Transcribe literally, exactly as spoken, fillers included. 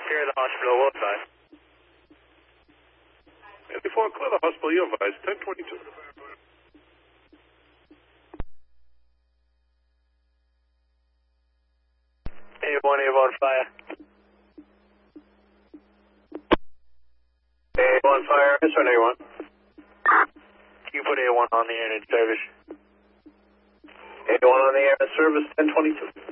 clear the hospital, will advise. And before I clear the hospital, you advise ten twenty-two. A one, A one, fire. A one, fire. This one, A one. Can you put A one on the air in service? A one on the air in service, ten twenty-two.